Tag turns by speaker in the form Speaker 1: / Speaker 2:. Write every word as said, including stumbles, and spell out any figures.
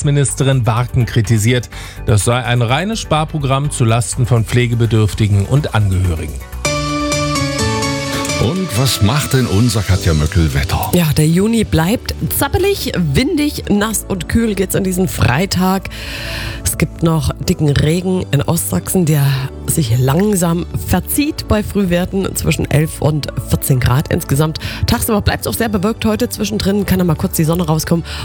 Speaker 1: Gesundheitsministerin Warken kritisiert. Das sei ein reines Sparprogramm zulasten von Pflegebedürftigen und Angehörigen.
Speaker 2: Und was macht denn unser Katja Möckel Wetter?
Speaker 3: Ja, der Juni bleibt zappelig, windig, nass und kühl geht's an diesen Freitag. Es gibt noch dicken Regen in Ostsachsen, der sich langsam verzieht bei Frühwerten zwischen elf und vierzehn Grad insgesamt. Tagsüber bleibt es auch sehr bewölkt heute. Zwischendrin kann da mal kurz die Sonne rauskommen